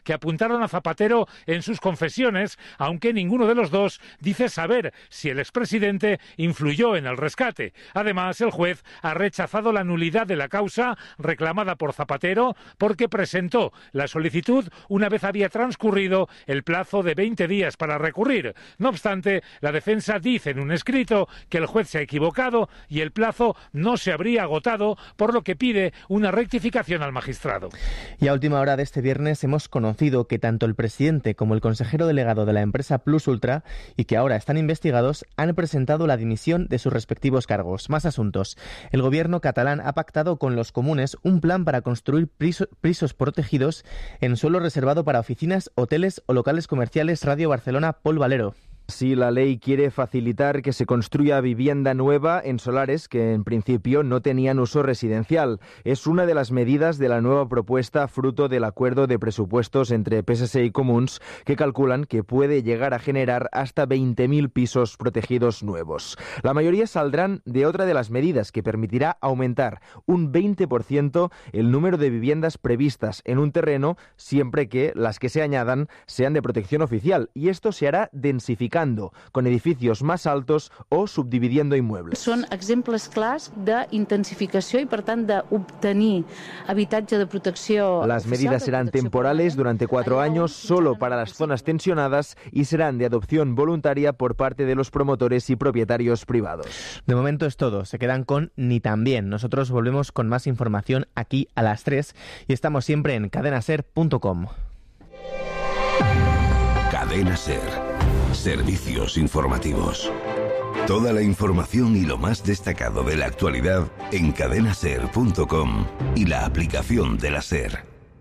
que apuntaron a Zapatero en sus confesiones, aunque ninguno de los dos dice saber si el expresidente influyó en el rescate. Además, el juez ha rechazado la nulidad de la causa reclamada por Zapatero porque presentó la solicitud una vez había transcurrido el plazo de 20 días para recurrir. No obstante, la defensa dice en un escrito que el juez se ha equivocado y el plazo no se habría agotado, por lo que pide una rectificación al magistrado. Y a última hora de este viernes hemos conocido que tanto el presidente como el consejero delegado de la empresa Plus Ultra, y que ahora están investigados, han presentado la dimisión de sus respectivos cargos. Más asuntos. El gobierno catalán ha pactado con los comunes un plan para construir pisos protegidos en suelo reservado para oficinas, hoteles o locales comerciales. Radio Barcelona, Pol Valero. Sí, la ley quiere facilitar que se construya vivienda nueva en solares que en principio no tenían uso residencial. Es una de las medidas de la nueva propuesta fruto del acuerdo de presupuestos entre PSC y Comuns, que calculan que puede llegar a generar hasta 20.000 pisos protegidos nuevos. La mayoría saldrán de otra de las medidas que permitirá aumentar un 20% el número de viviendas previstas en un terreno, siempre que las que se añadan sean de protección oficial, y esto se hará densificando con edificios más altos o subdividiendo inmuebles. Són exemples clars d'intensificació i, per tant, d'obtenir habitatge de protecció. Las medidas serán temporales durante 4 años solo para las zonas tensionadas y serán de adopción voluntaria por parte de los promotores y propietarios privados. De momento es todo. Se quedan con Ni tan bien. Nosotros volvemos con más información aquí a las 3 y estamos siempre en cadenaser.com. Cadena Ser. Servicios informativos. Toda la información y lo más destacado de la actualidad en cadenaser.com y la aplicación de la Ser.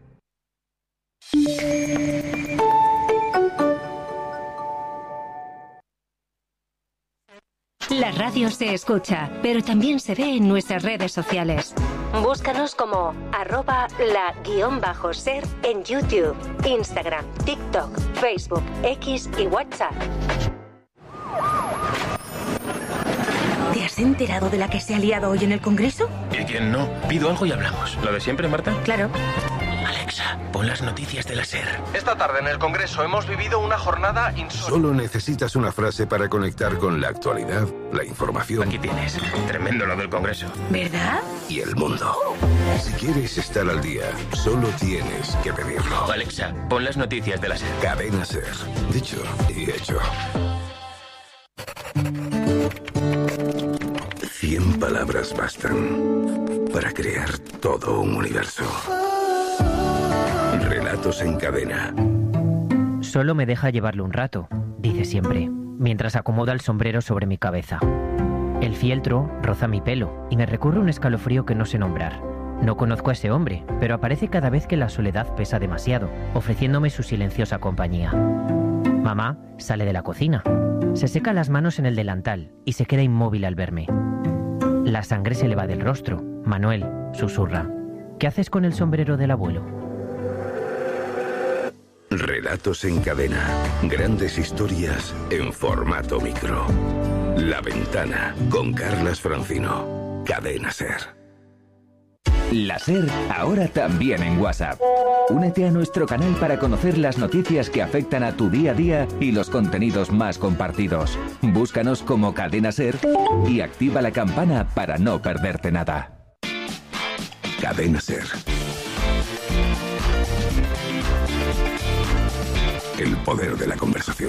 La radio se escucha, pero también se ve en nuestras redes sociales. Búscanos como @la_ser en YouTube, Instagram, TikTok, Facebook, X y WhatsApp. ¿Te has enterado de la que se ha liado hoy en el Congreso? ¿Y quién no? Pido algo y hablamos. ¿Lo de siempre, Marta? Claro. Alexa, pon las noticias de la SER. Esta tarde en el Congreso hemos vivido una jornada insólita. Solo necesitas una frase para conectar con la actualidad, la información. Aquí tienes. Tremendo lo del Congreso. ¿Verdad? Y el mundo. Si quieres estar al día, solo tienes que pedirlo. Alexa, pon las noticias de la SER. Cadena Ser. Dicho y hecho. 100 palabras bastan para crear todo un universo. Relatos en cadena. Solo me deja llevarlo un rato, dice siempre, mientras acomoda el sombrero sobre mi cabeza. El fieltro roza mi pelo y me recurre un escalofrío que no sé nombrar. No conozco a ese hombre, pero aparece cada vez que la soledad pesa demasiado, ofreciéndome su silenciosa compañía. Mamá sale de la cocina, se seca las manos en el delantal y se queda inmóvil al verme. La sangre se le va del rostro. Manuel susurra: ¿qué haces con el sombrero del abuelo? Relatos en cadena. Grandes historias en formato micro. La Ventana con Carlas Francino. Cadena Ser. La SER ahora también en WhatsApp. Únete a nuestro canal para conocer las noticias que afectan a tu día a día y los contenidos más compartidos. Búscanos como Cadena Ser y activa la campana para no perderte nada. Cadena Ser. El poder de la conversación.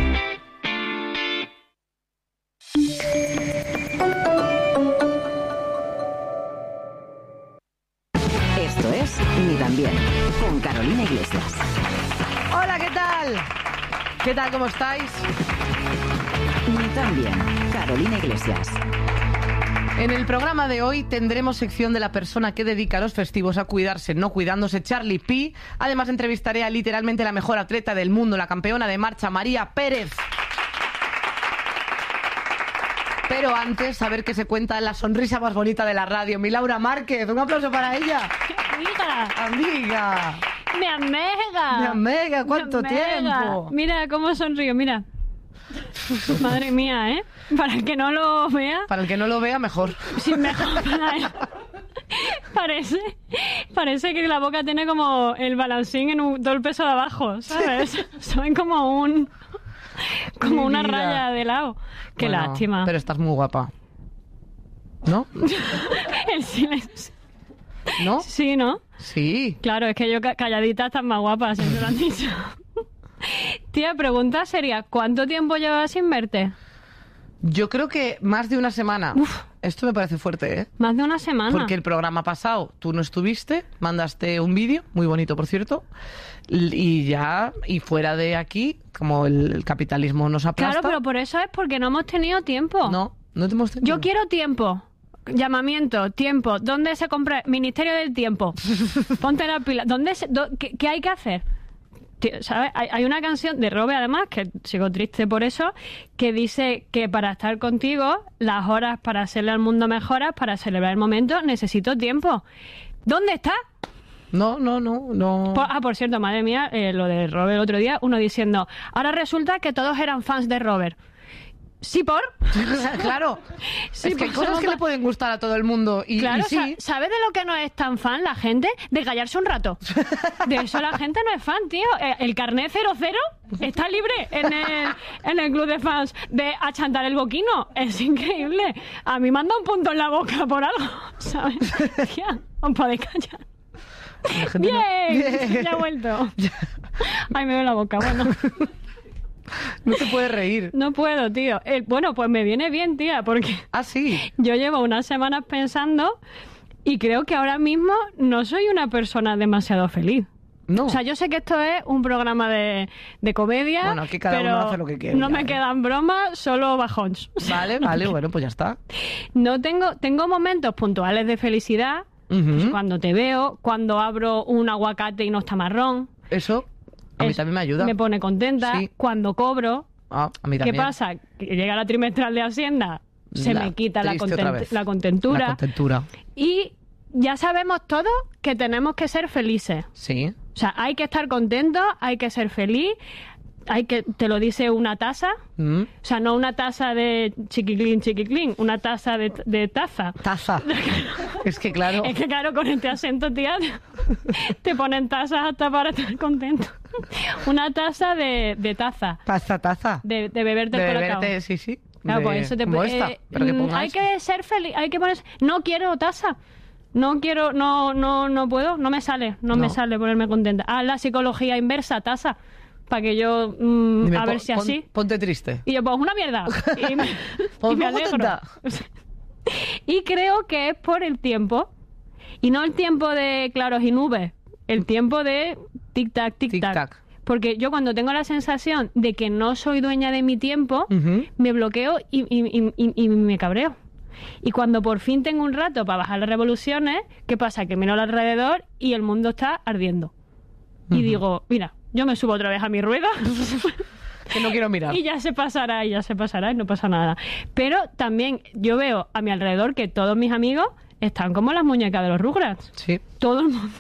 Esto es Ni tan bien, con Carolina Iglesias. Hola, ¿qué tal? ¿Qué tal? ¿Cómo estáis? Ni tan bien, Carolina Iglesias. En el programa de hoy tendremos sección de la persona que dedica los festivos a cuidarse, no cuidándose, Charlie Pi. Además entrevistaré a literalmente la mejor atleta del mundo, la campeona de marcha, María Pérez. Pero antes, a ver qué se cuenta la sonrisa más bonita de la radio, mi Laura Márquez. Un aplauso para ella. ¡Amiga! ¡Amiga! ¡Mi amiga! ¡Mi amiga! ¿Cuánto tiempo? Mira cómo sonrío, mira. Madre mía, ¿eh? Para el que no lo vea... Para el que no lo vea, mejor. Sí, mejor para él. Parece que la boca tiene como el balancín en todo el peso de abajo, ¿sabes? Son como una raya de lado. Qué Bueno, lástima. Pero estás muy guapa. ¿No? El silencio. ¿No? Sí, ¿no? Sí. Claro, es que yo calladita estás más guapa, siempre lo han dicho. Tía, pregunta sería, ¿cuánto tiempo llevas sin verte? Yo creo que más de una semana. Uf. Esto me parece fuerte, ¿eh? Más de una semana. Porque el programa pasado tú no estuviste, mandaste un vídeo, muy bonito por cierto, y fuera de aquí, como el capitalismo nos aplasta... Claro, pero por eso es porque no hemos tenido tiempo. No te hemos tenido. Yo quiero tiempo. Llamamiento, tiempo. ¿Dónde se compra? Ministerio del Tiempo. Ponte la pila. ¿Qué hay que hacer? ¿Sabes? Hay una canción de Robe, además, que sigo triste por eso, que dice que para estar contigo, las horas para hacerle al mundo mejoras, para celebrar el momento, necesito tiempo. ¿Dónde está? No. Por cierto, madre mía, lo de Robert el otro día, uno diciendo, ahora resulta que todos eran fans de Robert. ¿Sí por? Claro. Sí, es que hay cosas que le pueden gustar a todo el mundo. Claro, y sí. ¿sabes de lo que no es tan fan la gente? De callarse un rato. De eso la gente no es fan, tío. El carnet 00 está libre en el club de fans de achantar el boquino. Es increíble. A mí me han dado un punto en la boca por algo, ¿sabes? Tía, os podéis callar. ¡Bien! Ya he vuelto. Ay, me veo la boca, bueno. No te puedes reír. No puedo, tío. Bueno, pues me viene bien, tía, porque... Ah, sí. Yo llevo unas semanas pensando y creo que ahora mismo no soy una persona demasiado feliz. No. O sea, yo sé que esto es un programa de comedia, bueno, aquí cada pero uno hace lo que quiere. No me quedan bromas, solo bajons. Vale, bueno, pues ya está. No tengo momentos puntuales de felicidad, pues cuando te veo, cuando abro un aguacate y no está marrón. Eso... A mí también me ayuda. Me pone contenta. Sí. Cuando cobro. A mí también. ¿Qué pasa? Que llega la trimestral de Hacienda, se me quita la contentura. La contentura. Y ya sabemos todos que tenemos que ser felices. Sí. O sea, hay que estar contentos, hay que ser feliz. Te lo dice una taza. O sea, no una taza de chiquiclín, una taza de taza. Taza. Es que claro, con este acento, tía, te ponen tazas hasta para estar contento. Una taza de taza. Taza. De beberte el colacao. Sí. Claro, pues eso te puede... hay que ser feliz, hay que ponerse... No quiero taza. No quiero, no puedo, no me sale ponerme contenta. Haz la psicología inversa, taza. Para que yo, a ver si así... Ponte triste. Y yo, pues una mierda. Y me alegro. Y creo que es por el tiempo. Y no el tiempo de claros y nubes. El tiempo de tic-tac, tic-tac. Porque yo cuando tengo la sensación de que no soy dueña de mi tiempo, me bloqueo y me cabreo. Y cuando por fin tengo un rato para bajar las revoluciones, ¿qué pasa? Que miro alrededor y el mundo está ardiendo. Y digo, mira... Yo me subo otra vez a mi rueda. Que no quiero mirar. Y ya se pasará y no pasa nada. Pero también yo veo a mi alrededor que todos mis amigos están como las muñecas de los Rugrats. Sí. Todo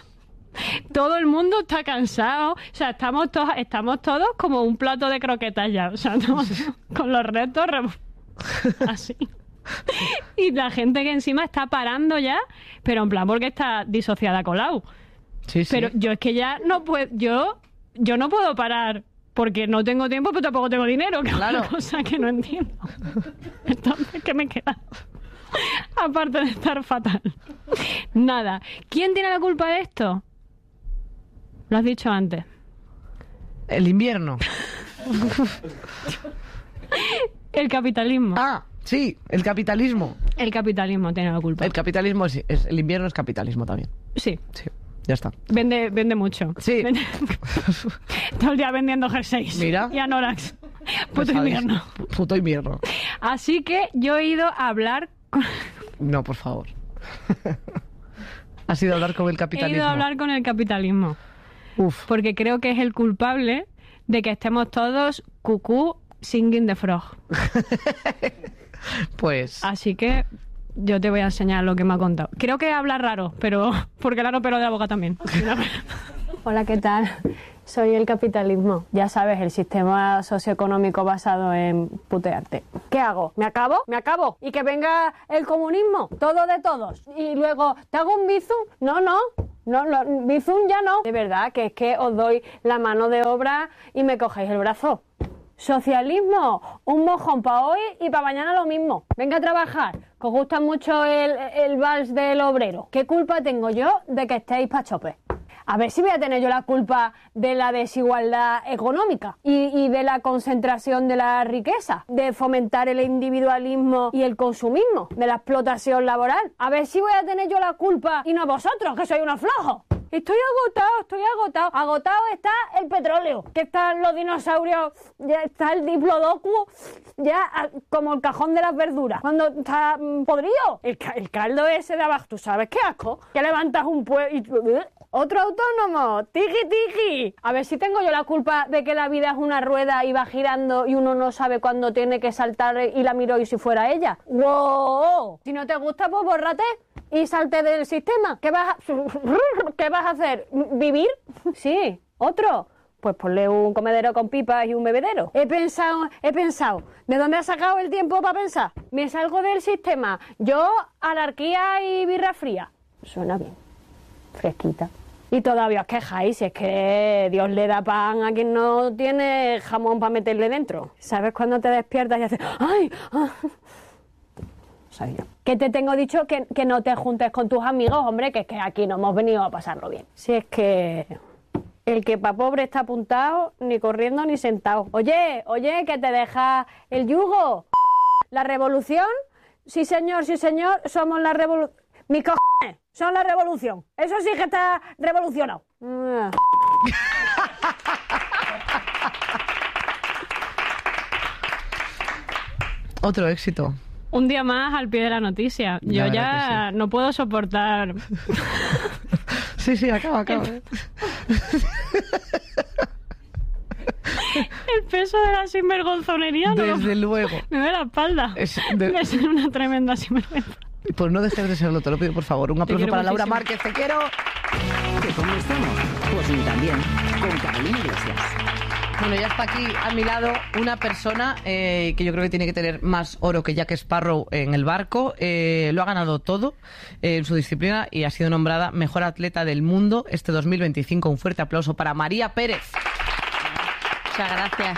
el mundo está cansado. O sea, estamos todos como un plato de croquetas ya. O sea, con los restos así. Y la gente que encima está parando ya, pero en plan porque está disociada Colau. Sí. Pero yo es que ya no puedo... Yo no puedo parar porque no tengo tiempo, pero tampoco tengo dinero, que claro. Es una cosa que no entiendo. Entonces, ¿qué me queda? Aparte de estar fatal. Nada. ¿Quién tiene la culpa de esto? Lo has dicho antes. El invierno. El capitalismo. Ah, sí, el capitalismo. El capitalismo tiene la culpa. El capitalismo, sí. El invierno es capitalismo también. Sí. Ya está. Vende mucho. Sí. Todo el día vendiendo jerseys. Mira. Y anorax. Puto invierno. Puto invierno. Así que yo he ido a hablar con... No, por favor. ¿Has ido a hablar con el capitalismo? He ido a hablar con el capitalismo. Uf. Porque creo que es el culpable de que estemos todos cucú singing the frog. Pues... Así que... Yo te voy a enseñar lo que me ha contado. Creo que habla raro, pero... Porque el pero de la boca también. Hola, ¿qué tal? Soy el capitalismo. Ya sabes, el sistema socioeconómico basado en putearte. ¿Qué hago? ¿Me acabo? ¿Me acabo? ¿Y que venga el comunismo? Todo de todos. Y luego, ¿te hago un bizum? No, bizum ya no. De verdad, que es que os doy la mano de obra y me cogéis el brazo. Socialismo, un mojón para hoy y para mañana lo mismo. Venga a trabajar, que os gusta mucho el vals del obrero. ¿Qué culpa tengo yo de que estéis pa' chope? A ver si voy a tener yo la culpa de la desigualdad económica y de la concentración de la riqueza, de fomentar el individualismo y el consumismo, de la explotación laboral. A ver si voy a tener yo la culpa y no vosotros, que sois unos flojos. Estoy agotado. Agotado está el petróleo, que están los dinosaurios, ya está el diplodocus, ya como el cajón de las verduras. Cuando está podrido, el caldo ese de abajo, ¿tú sabes qué asco? Que levantas un pueblo y... Otro autónomo, tiji. A ver si tengo yo la culpa de que la vida es una rueda y va girando y uno no sabe cuándo tiene que saltar y la miro y si fuera ella. ¡Wow! Si no te gusta, pues bórrate y salte del sistema. ¿Qué vas a hacer? ¿Vivir? Sí. ¿Otro? Pues ponle un comedero con pipas y un bebedero. He pensado. ¿De dónde has sacado el tiempo para pensar? Me salgo del sistema. Yo, anarquía y birra fría. Suena bien. Fresquita. Y todavía os quejáis, si es que Dios le da pan a quien no tiene jamón para meterle dentro. ¿Sabes cuando te despiertas y haces ¡ay! Sabía. Que te tengo dicho que no te juntes con tus amigos, hombre, que es que aquí no hemos venido a pasarlo bien. Si es que el que pa' pobre está apuntado, ni corriendo ni sentado. Oye, que te deja el yugo. ¿La revolución? Sí, señor, somos la revolución. Mis cojones son la revolución. Eso sí que está revolucionado. Otro éxito. Un día más al pie de la noticia. Yo ya no puedo soportar. Sí, acaba. El peso de la sinvergonzonería. Desde luego. Me ve la espalda. De ser una tremenda sinvergüenza. Pues no dejes de serlo, te lo pido por favor. Un aplauso para Laura Márquez, te quiero. ¿Cómo estamos? Pues también, con Carolina Iglesias. Bueno, ya está aquí a mi lado una persona que yo creo que tiene que tener más oro que Jack Sparrow en el barco. Lo ha ganado todo en su disciplina y ha sido nombrada mejor atleta del mundo este 2025. Un fuerte aplauso para María Pérez. Muchas gracias.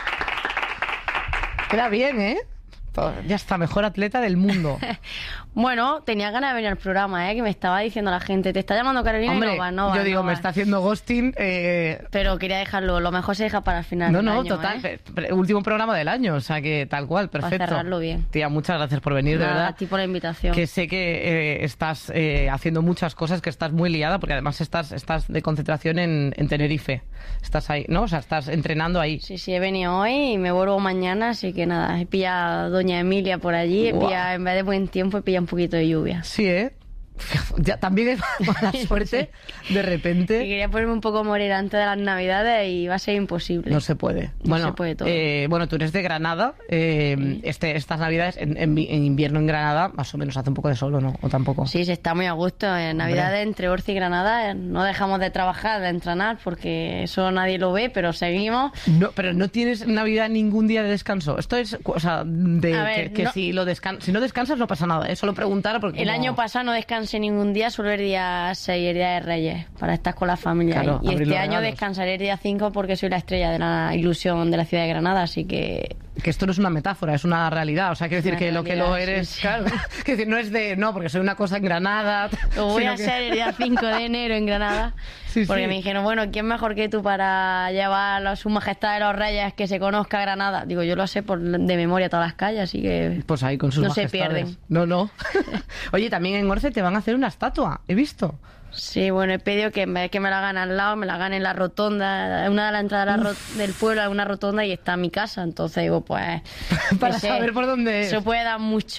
Queda bien, ¿eh? Ya está, mejor atleta del mundo. Bueno, tenía ganas de venir al programa, que me estaba diciendo la gente, te está llamando Carolina. Hombre, y no va. Yo digo, me está haciendo ghosting. Pero quería dejarlo, lo mejor se deja para el final del año. Total, último programa del año, o sea que tal cual, perfecto. Para cerrarlo bien. Tía, muchas gracias por venir, de verdad. A ti por la invitación. Que sé que estás haciendo muchas cosas, que estás muy liada, porque además estás de concentración en Tenerife. Estás ahí, ¿no? O sea, estás entrenando ahí. Sí, he venido hoy y me vuelvo mañana, así que nada, he pillado a Doña Emilia por allí, en vez de buen tiempo, he pillado un poquito de lluvia. Sí, ya también es mala suerte, de repente. Y quería ponerme un poco morena antes de las Navidades y va a ser imposible. No se puede. No se puede todo. Bueno, tú eres de Granada. Estas Navidades, en invierno en Granada, más o menos hace un poco de sol, ¿o no? ¿O tampoco? Sí, se está muy a gusto. En Navidades, entre Orci y Granada, no dejamos de trabajar, de entrenar, porque eso nadie lo ve, pero seguimos. No, pero no tienes Navidad ningún día de descanso. Esto es, o sea, si no descansas no pasa nada. Solo preguntar porque... El año pasado no descansé ningún día, solo el día 6, el día de Reyes, para estar con la familia. Claro, y este año descansaré el día 5 porque soy la estrella de la ilusión de la ciudad de Granada, así que... Que esto no es una metáfora, es una realidad. O sea, quiero decir que lo que lo eres... Sí. Claro, quiero decir, no es de... No, porque soy una cosa en Granada... Lo voy a ser el día 5 de enero en Granada. Porque me dijeron, bueno, ¿quién mejor que tú para llevar a su majestad de los reyes que se conozca Granada? Digo, yo lo sé de memoria todas las calles, así que... Pues ahí con sus majestades. Se pierden. No. Oye, también en Orce te van a hacer una estatua, he visto. Sí, bueno, he pedido que en vez de que me la hagan al lado, me la hagan en la rotonda, una de las entradas del pueblo, hay una rotonda y está mi casa, entonces digo, pues... Para saber por dónde es. Eso puede dar mucho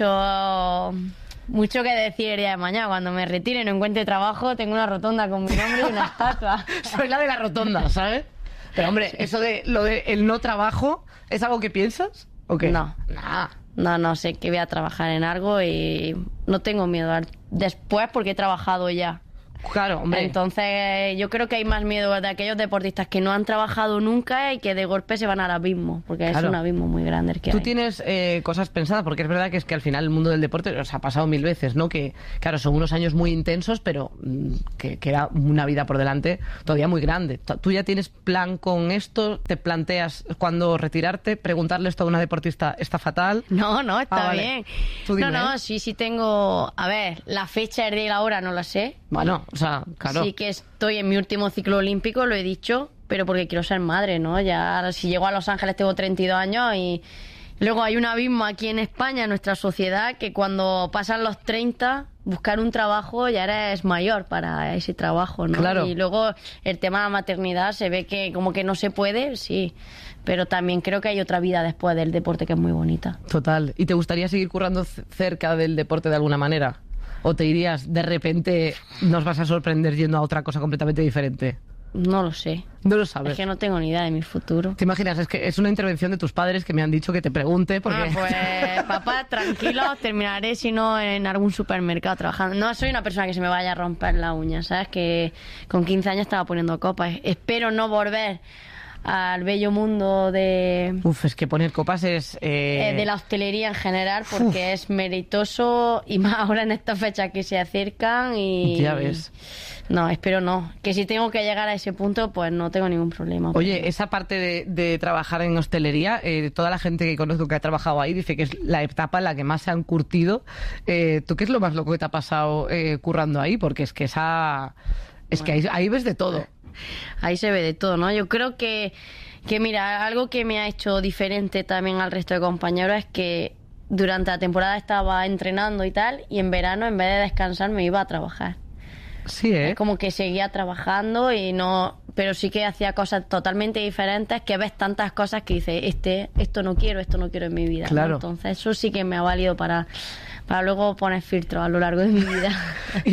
que decir el día de mañana. Cuando me retire y no encuentre trabajo, tengo una rotonda con mi nombre y una estatua. Soy la de la rotonda, ¿sabes? Pero hombre, eso de lo de el no trabajo, ¿es algo que piensas? ¿O qué? No, sé que voy a trabajar en algo y no tengo miedo después porque he trabajado ya. Claro, hombre. Entonces, yo creo que hay más miedo de aquellos deportistas que no han trabajado nunca y que de golpe se van al abismo, porque es un abismo muy grande el que Tú hay. tienes cosas pensadas, porque es verdad que al final el mundo del deporte os ha pasado 1000 veces, ¿no? Que, claro, son unos años muy intensos, pero que era una vida por delante todavía muy grande. ¿Tú ya tienes plan con esto? ¿Te planteas cuándo retirarte? ¿Preguntarle esto a una deportista está fatal? No, está vale. bien. Tú dime, sí tengo... A ver, la fecha de la hora no la sé. Bueno, o sea, claro. Sí que estoy en mi último ciclo olímpico, lo he dicho, pero porque quiero ser madre, ¿no? Ya si llego a Los Ángeles tengo 32 años y luego hay un abismo aquí en España, en nuestra sociedad, que cuando pasan los 30, buscar un trabajo ya eres mayor para ese trabajo, ¿no? Claro. Y luego el tema de la maternidad se ve que como que no se puede, sí, pero también creo que hay otra vida después del deporte que es muy bonita. Total. ¿Y te gustaría seguir currando cerca del deporte de alguna manera? ¿O te irías, de repente, nos vas a sorprender yendo a otra cosa completamente diferente? No lo sé. No lo sabes. Es que no tengo ni idea de mi futuro. ¿Te imaginas? Es que es una intervención de tus padres que me han dicho que te pregunte porque... Pues, papá, tranquilo, terminaré si no en algún supermercado trabajando. No soy una persona que se me vaya a romper la uña, ¿sabes? Que con 15 años estaba poniendo copas. Espero no volver al bello mundo de... Es que poner copas es... de la hostelería en general, porque es meritoso y más ahora en estas fechas que se acercan y... Ya ves. No, espero no. Que si tengo que llegar a ese punto, pues no tengo ningún problema. Oye, esa parte de trabajar en hostelería, toda la gente que conozco que ha trabajado ahí dice que es la etapa en la que más se han curtido. ¿Tú qué es lo más loco que te ha pasado currando ahí? Porque es que ahí ves de todo. Ahí se ve de todo, ¿no? Yo creo que mira, algo que me ha hecho diferente también al resto de compañeros es que durante la temporada estaba entrenando y tal, y en verano, en vez de descansar, me iba a trabajar. Sí, ¿eh? Es como que seguía trabajando y no... Pero sí que hacía cosas totalmente diferentes, que ves tantas cosas que dices, esto no quiero en mi vida. Claro. ¿no? Entonces eso sí que me ha valido para luego poner filtros a lo largo de mi vida. ¿Y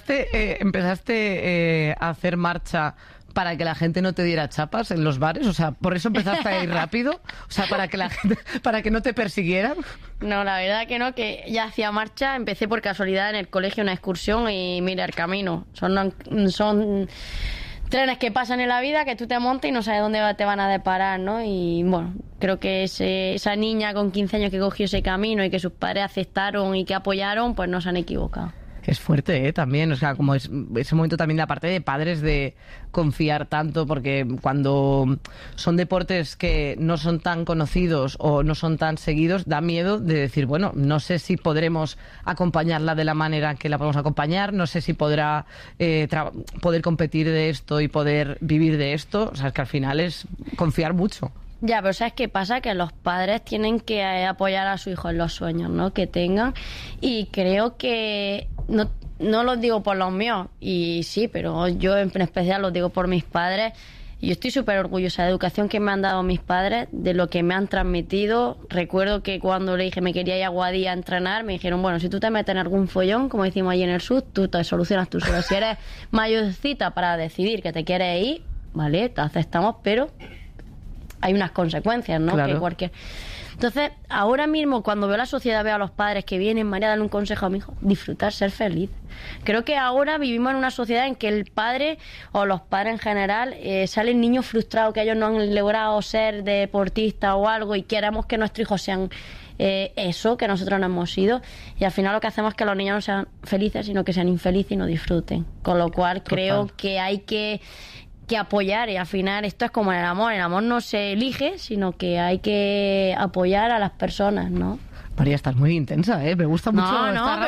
empezaste a hacer marcha para que la gente no te diera chapas en los bares? O sea, ¿por eso empezaste a ir rápido? O sea, para que no te persiguieran. No, la verdad que no, que ya hacía marcha. Empecé por casualidad en el colegio una excursión y mira el camino. Son trenes que pasan en la vida, que tú te montas y no sabes dónde te van a deparar, ¿no? Y bueno, creo que esa niña con 15 años que cogió ese camino y que sus padres aceptaron y que apoyaron, pues no se han equivocado. Es fuerte, también, o sea, como es ese momento también la parte de padres de confiar tanto, porque cuando son deportes que no son tan conocidos o no son tan seguidos, da miedo de decir, bueno, no sé si podremos acompañarla de la manera que la podemos acompañar, no sé si podrá poder competir de esto y poder vivir de esto, o sea, es que al final es confiar mucho. Ya, pero ¿sabes qué pasa? Que los padres tienen que apoyar a su hijo en los sueños, ¿no? Que tengan. Y creo que no los digo por los míos, y sí, pero yo en especial los digo por mis padres. Y yo estoy súper orgullosa de la educación que me han dado mis padres, de lo que me han transmitido. Recuerdo que cuando le dije me quería ir a Guadí a entrenar, me dijeron, bueno, si tú te metes en algún follón, como decimos allí en el sur, tú te solucionas tú solo. Si eres mayorcita para decidir que te quieres ir, vale, te aceptamos, pero hay unas consecuencias, ¿no? Claro. Que cualquier... Entonces, ahora mismo, cuando veo la sociedad, veo a los padres que vienen, María, darle un consejo a mi hijo, disfrutar, ser feliz. Creo que ahora vivimos en una sociedad en que el padre, o los padres en general, salen niños frustrados que ellos no han logrado ser deportistas o algo, y queremos que nuestros hijos sean eso, que nosotros no hemos sido, y al final lo que hacemos es que los niños no sean felices, sino que sean infelices y no disfruten. Con lo cual, creo que hay que apoyar, y al final esto es como en el amor no se elige, sino que hay que apoyar a las personas, ¿no? María, estás muy intensa, ¿eh? Me gusta mucho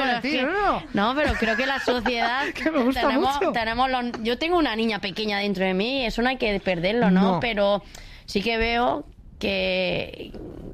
No, pero creo que la sociedad que me gusta mucho. Yo tengo una niña pequeña dentro de mí y eso no hay que perderlo, ¿no? Pero sí que veo que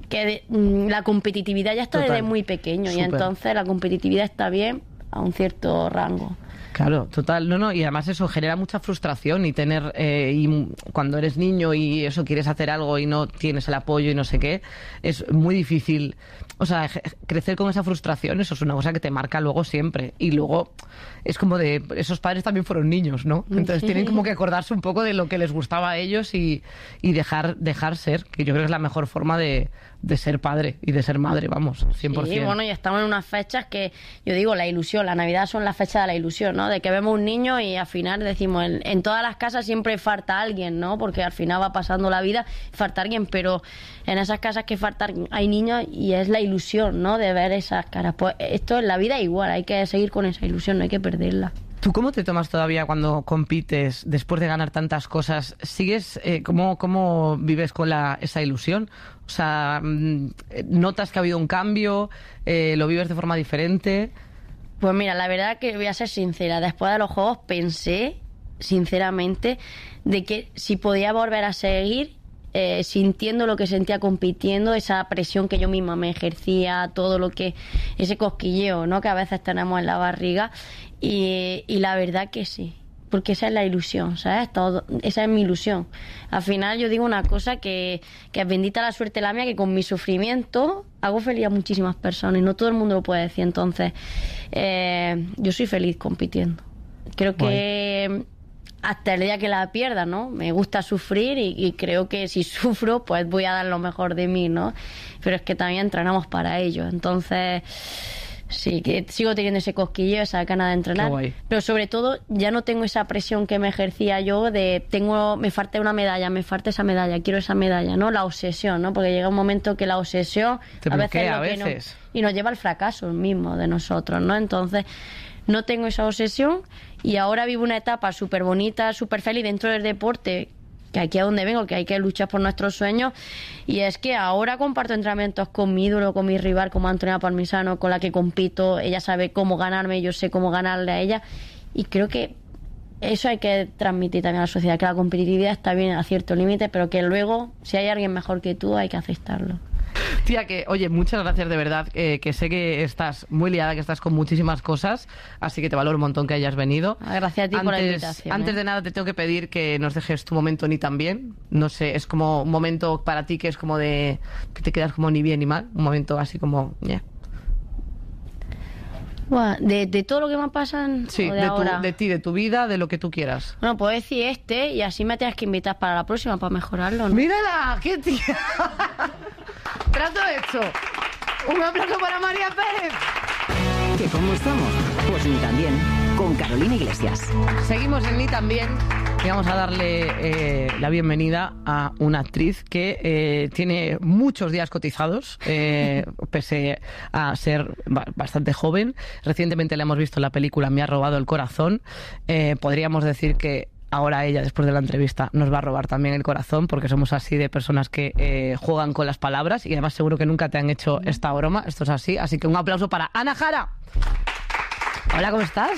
la competitividad ya está desde muy pequeño. Súper. Y entonces la competitividad está bien a un cierto rango. Claro, total, no, y además eso genera mucha frustración y tener, y cuando eres niño y eso quieres hacer algo y no tienes el apoyo y no sé qué, es muy difícil, o sea, crecer con esa frustración, eso es una cosa que te marca luego siempre, y luego es como de, esos padres también fueron niños, ¿no? Entonces tienen como que acordarse un poco de lo que les gustaba a ellos y dejar ser, que yo creo que es la mejor forma de de ser padre y de ser madre, vamos, 100%. Sí, bueno, y estamos en unas fechas que, yo digo, la ilusión, la Navidad son las fechas de la ilusión, ¿no? De que vemos un niño y al final decimos, en todas las casas siempre falta alguien, ¿no? Porque al final va pasando la vida, falta alguien, pero en esas casas que faltan hay niños y es la ilusión, ¿no? De ver esas caras. Pues esto en la vida es igual, hay que seguir con esa ilusión, no hay que perderla. ¿Tú cómo te tomas todavía cuando compites después de ganar tantas cosas? ¿Sigues, cómo vives con esa ilusión? O sea, ¿notas que ha habido un cambio? ¿Lo vives de forma diferente? Pues mira, la verdad que voy a ser sincera. Después de los Juegos pensé, sinceramente, de que si podía volver a seguir sintiendo lo que sentía compitiendo, esa presión que yo misma me ejercía, todo lo que, ese cosquilleo, ¿no? Que a veces tenemos en la barriga. Y la verdad que sí, porque esa es la ilusión, ¿sabes? Esa es mi ilusión. Al final yo digo una cosa que es bendita la suerte la mía, que con mi sufrimiento hago feliz a muchísimas personas y no todo el mundo lo puede decir. Entonces, yo soy feliz compitiendo. Creo que hasta el día que la pierda, ¿no? Me gusta sufrir y creo que si sufro, pues voy a dar lo mejor de mí, ¿no? Pero es que también entrenamos para ello. Entonces, sí, que sigo teniendo ese cosquilleo, esa gana de entrenar, pero sobre todo ya no tengo esa presión que me ejercía yo de me falta una medalla, me falta esa medalla, quiero esa medalla, ¿no? La obsesión, ¿no? Porque llega un momento que la obsesión te bloquea a veces y nos lleva al fracaso mismo de nosotros, ¿no? Entonces no tengo esa obsesión y ahora vivo una etapa súper bonita, súper feliz dentro del deporte, que aquí es donde vengo, que hay que luchar por nuestros sueños, y es que ahora comparto entrenamientos con mi ídolo, con mi rival, como Antonia Palmisano, con la que compito. Ella sabe cómo ganarme, yo sé cómo ganarle a ella, y creo que eso hay que transmitir también a la sociedad, que la competitividad está bien a cierto límite, pero que luego, si hay alguien mejor que tú, hay que aceptarlo. Tía, que oye, muchas gracias de verdad, que sé que estás muy liada, que estás con muchísimas cosas, así que te valoro un montón que hayas venido. Gracias a ti por la invitación. Antes de nada te tengo que pedir que nos dejes tu momento ni tan bien, no sé, es como un momento para ti que es como de que te quedas como ni bien ni mal, un momento así como de todo lo que me pasa sí, de ti, de tu vida, de lo que tú quieras. Bueno, puedo decir y así me tienes que invitar para la próxima para mejorarlo, ¿no? ¡Mírala! ¡Qué tía! ¡Trato hecho! ¡Un aplauso para María Pérez! ¿Que cómo estamos? Pues ni tan bien, con Carolina Iglesias. Seguimos en Ni tan bien y vamos a darle la bienvenida a una actriz que tiene muchos días cotizados, pese a ser bastante joven. Recientemente la hemos visto en la película Me ha robado el corazón. Podríamos decir que ahora ella, después de la entrevista, nos va a robar también el corazón, porque somos así de personas que juegan con las palabras, y además seguro que nunca te han hecho esta broma. Esto es así que un aplauso para Ana Jara. Hola, ¿cómo estás?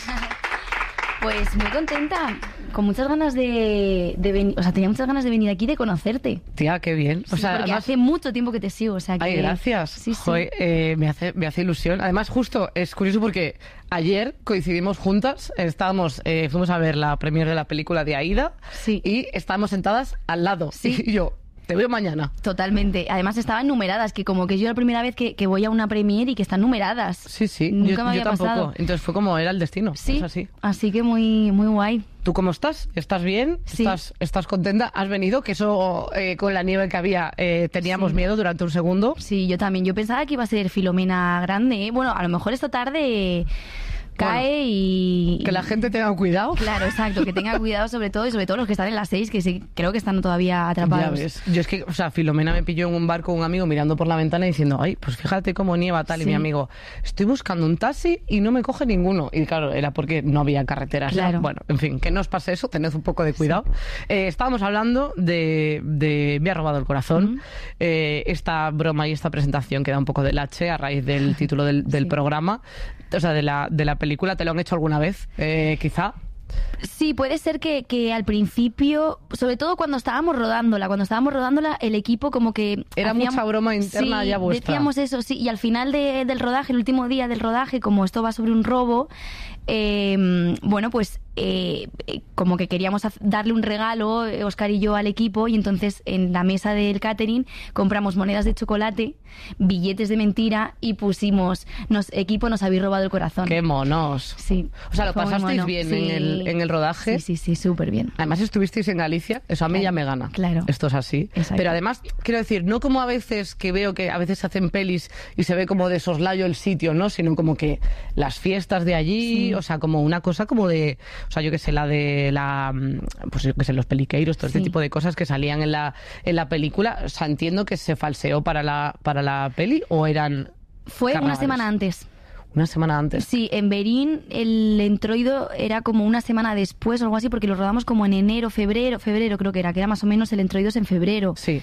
Pues muy contenta, con muchas ganas de venir, o sea, tenía muchas ganas de venir aquí, de conocerte. Tía, qué bien. O sea, porque además, hace mucho tiempo que te sigo, o sea que... Ay, gracias. Sí, sí. Joder, me hace ilusión. Además, justo, es curioso porque ayer coincidimos juntas, fuimos a ver la premiere de la película de Aida, y estábamos sentadas al lado. Sí. Y yo... Te veo mañana. Totalmente. Además estaban numeradas, que como que yo la primera vez que voy a una premiere y que están numeradas. Sí. Nunca me había tampoco. pasado. Entonces fue como era el destino. Sí. Es así. Así que muy, muy guay. ¿Tú cómo estás? ¿Estás bien? Sí. ¿Estás contenta? ¿Has venido? Que eso con la nieve que había teníamos miedo durante un segundo. Sí, yo también. Yo pensaba que iba a ser Filomena grande. Bueno, a lo mejor esta tarde... cae y... Que la gente tenga cuidado. Claro, exacto, que tenga cuidado sobre todo, y sobre todo los que están en las 6, que sí, creo que están todavía atrapados. Ya ves. Yo es que, o sea, Filomena me pilló en un bar con un amigo mirando por la ventana y diciendo, ay, pues fíjate cómo nieva tal, y mi amigo, estoy buscando un taxi y no me coge ninguno. Y claro, era porque no había carreteras. Claro. Bueno, en fin, que no os pase eso, tened un poco de cuidado. Estábamos hablando de Me ha robado el corazón. Esta broma y esta presentación que da un poco de lache a raíz del título del programa, o sea, de la película. ¿Te lo han hecho alguna vez, quizá? Sí, puede ser que al principio, sobre todo cuando estábamos rodándola, el equipo como que... Era mucha broma interna ya vuestra. Decíamos eso, sí, y al final del rodaje, el último día del rodaje, como esto va sobre un robo, bueno, pues como que queríamos darle un regalo, Óscar y yo, al equipo, y entonces en la mesa del catering compramos monedas de chocolate, billetes de mentira y pusimos, equipo, nos habéis robado el corazón. ¡Qué monos! Sí. O sea, ¿lo pasasteis bien en el rodaje? Sí, súper bien. Además estuvisteis en Galicia, eso a mí ya me gana. Claro. Esto es así. Exacto. Pero además, quiero decir, no como a veces que veo que a veces se hacen pelis y se ve como de soslayo el sitio, ¿no? Sino como que las fiestas de allí, o sea, como una cosa como de... O sea, yo que sé, pues yo que sé, los peliqueiros, todo este tipo de cosas que salían en la película. O sea, entiendo que se falseó para la peli, ¿o eran...? Fue carnavales? Una semana antes. ¿Una semana antes? Sí, en Berín el introido era como una semana después o algo así, porque lo rodamos como en enero, febrero creo que era más o menos el introido en febrero. Sí.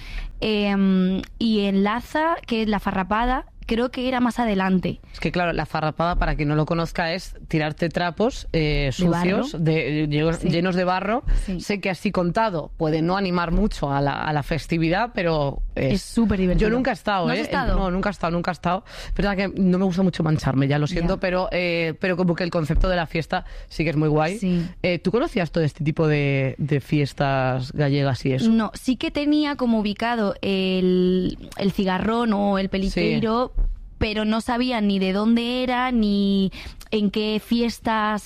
Y en Laza, que es la farrapada, creo que era más adelante. Es que claro, la farrapada, para quien no lo conozca, es tirarte trapos sucios, llenos de barro. Sí. Sé que así contado puede no animar mucho a la festividad, pero es súper divertido. Yo nunca he estado, ¿No has estado? No, nunca he estado. Es verdad que no me gusta mucho mancharme, ya lo siento, pero como que el concepto de la fiesta sí que es muy guay. Sí. ¿Tú conocías todo este tipo de fiestas gallegas y eso? No, sí que tenía como ubicado el cigarrón o el peliqueiro, pero no sabía ni de dónde era, ni en qué fiestas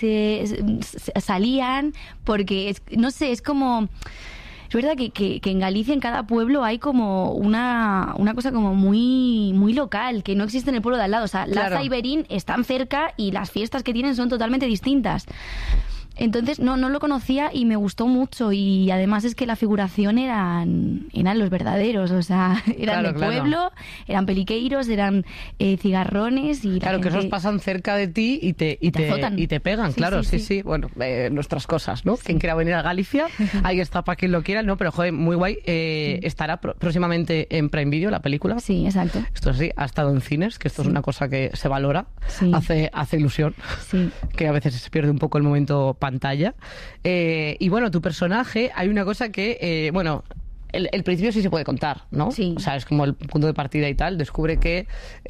salían, porque, no sé, es como... Es verdad que en Galicia, en cada pueblo, hay como una cosa como muy, muy local, que no existe en el pueblo de al lado. O sea, claro. Laza y Berín están cerca y las fiestas que tienen son totalmente distintas. Entonces no lo conocía y me gustó mucho, y además es que la figuración eran los verdaderos, o sea, eran de pueblo, eran peliqueiros, eran cigarrones y claro, que esos pasan cerca de ti y te pegan, claro, sí. Bueno, nuestras cosas, ¿no? Sí. Quien quiera venir a Galicia, ahí está para quien lo quiera, ¿no? Pero joder, muy guay. Estará próximamente en Prime Video la película. Sí, exacto. Esto sí, ha estado en cines, que esto es una cosa que se valora, hace ilusión, que a veces se pierde un poco el momento pantalla. Y bueno, tu personaje, hay una cosa que, el principio sí se puede contar, ¿no? Sí. O sea, es como el punto de partida y tal. Descubre que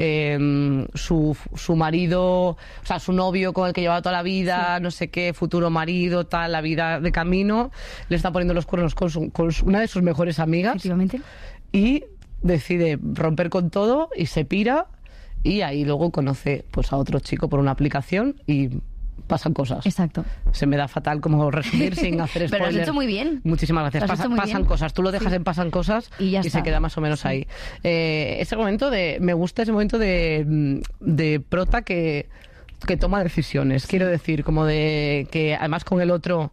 su marido, o sea, su novio con el que llevaba toda la vida, no sé qué, futuro marido, tal, la vida de camino, le está poniendo los cuernos con una de sus mejores amigas. Efectivamente. Y decide romper con todo y se pira, y ahí luego conoce pues a otro chico por una aplicación y pasan cosas. Exacto. Se me da fatal como resumir sin hacer spoiler. Pero lo has hecho muy bien. Muchísimas gracias. Pasan cosas. Tú lo dejas en pasan cosas y se queda más o menos ahí. Ese momento me gusta ese momento de prota que toma decisiones. Quiero decir, como de que además con el otro...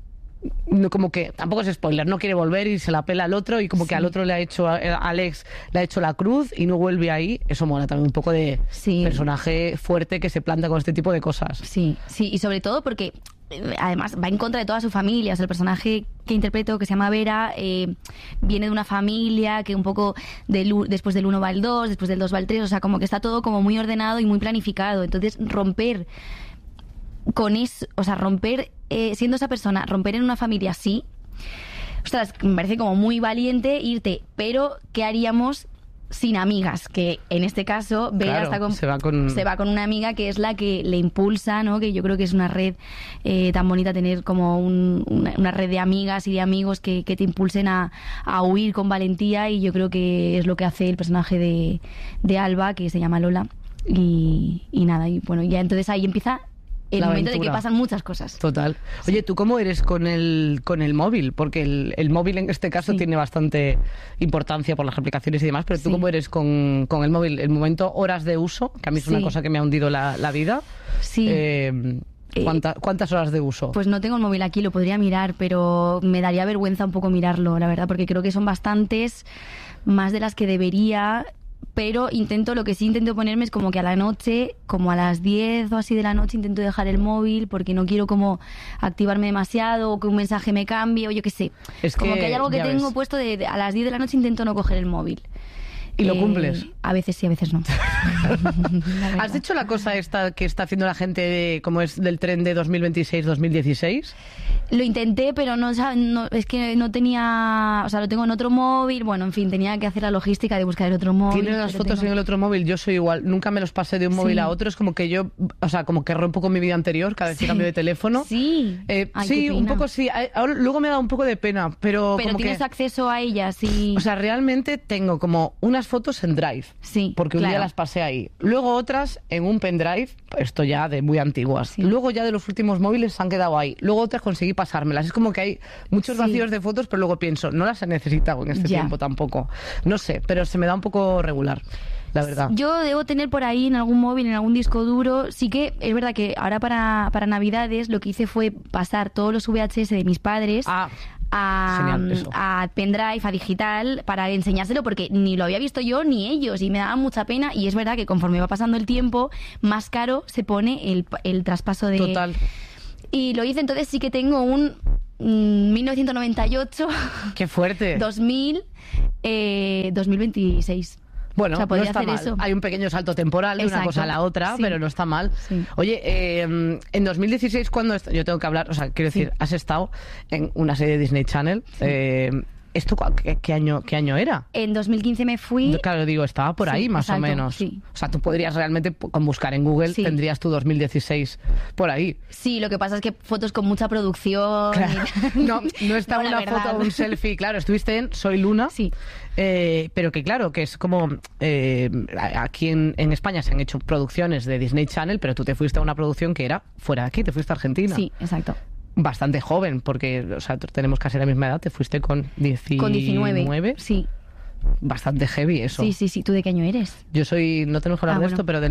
como que tampoco es spoiler, no quiere volver y se la pela al otro, y como que al otro le ha hecho, Alex le ha hecho la cruz y no vuelve ahí. Eso mola también un poco de personaje fuerte que se planta con este tipo de cosas. Sí, y sobre todo porque además va en contra de toda su familia. O sea, el personaje que interpreto, que se llama Vera, viene de una familia que un poco después del 1 va el 2, después del 2 va el 3, o sea, como que está todo como muy ordenado y muy planificado. Entonces romper con eso, o sea, siendo esa persona, romper en una familia así, ostras, me parece como muy valiente irte. Pero ¿qué haríamos sin amigas? Que en este caso Vera se va con una amiga que es la que le impulsa, ¿no? Que yo creo que es una red tan bonita, tener como una red de amigas y de amigos que te impulsen a huir con valentía, y yo creo que es lo que hace el personaje de Alba, que se llama Lola, y nada, y bueno, ya entonces ahí empieza el momento de que pasan muchas cosas. Total. Oye, ¿tú cómo eres con el móvil? Porque el móvil en este caso tiene bastante importancia por las aplicaciones y demás, pero ¿tú cómo eres con el móvil? El momento, horas de uso, que a mí es una cosa que me ha hundido la vida. Sí. ¿Cuántas horas de uso? Pues no tengo el móvil aquí, lo podría mirar, pero me daría vergüenza un poco mirarlo, la verdad, porque creo que son bastantes, más de las que debería. Pero lo que sí intento ponerme es como que a la noche, como a las 10 o así de la noche, intento dejar el móvil, porque no quiero como activarme demasiado, o que un mensaje me cambie, o yo qué sé. Es como que hay algo que tengo puesto a las 10 de la noche, intento no coger el móvil. ¿Y lo cumples? A veces sí, a veces no. ¿Has hecho la cosa esta que está haciendo la gente, como es del tren de 2026-2016? Lo intenté, pero no, es que no tenía... O sea, lo tengo en otro móvil. Bueno, en fin, tenía que hacer la logística de buscar el otro móvil. ¿Tienes las fotos en el otro móvil? Yo soy igual. Nunca me los pasé de un móvil a otro. Es como que yo... O sea, como que rompo con mi vida anterior cada vez que cambio de teléfono. Sí. Sí, un poco sí. Ahora, luego me da un poco de pena, pero como tienes que... acceso a ellas y... O sea, realmente tengo como unas fotos en Drive. Sí, porque un día las pasé ahí. Luego otras en un pendrive, esto ya de muy antiguas. Sí. Luego ya de los últimos móviles se han quedado ahí. Luego otras conseguí pasármelas. Es como que hay muchos vacíos de fotos, pero luego pienso, no las he necesitado en este tiempo tampoco. No sé, pero se me da un poco regular, la verdad. Yo debo tener por ahí en algún móvil, en algún disco duro. Sí que es verdad que ahora para Navidades lo que hice fue pasar todos los VHS de mis padres a pendrive, a digital, para enseñárselo, porque ni lo había visto yo ni ellos, y me daba mucha pena. Y es verdad que conforme va pasando el tiempo, más caro se pone el traspaso de... Total. Y lo hice, entonces sí que tengo un 1998... ¡Qué fuerte! 2000, 2026... Bueno, o sea, no está hacer mal. Eso. Hay un pequeño salto temporal de una cosa a la otra, pero no está mal. Sí. Oye, en 2016, cuando yo tengo que hablar, o sea, quiero decir, has estado en una serie de Disney Channel. ¿Esto qué año era? En 2015 me fui. Claro, digo, estaba por ahí más o menos. Sí. O sea, tú podrías realmente, con buscar en Google, tendrías tu 2016 por ahí. Sí, lo que pasa es que fotos con mucha producción. Claro. No está una foto o un selfie. Claro, estuviste en Soy Luna. Sí. Pero que claro, que es como aquí en España se han hecho producciones de Disney Channel, pero tú te fuiste a una producción que era fuera de aquí, te fuiste a Argentina. Sí, exacto. Bastante joven, porque o sea, tenemos casi la misma edad, te fuiste con 19. Con 19, sí. Bastante heavy eso. Sí. ¿Tú de qué año eres? Yo soy, no tenemos que hablar de esto, pero del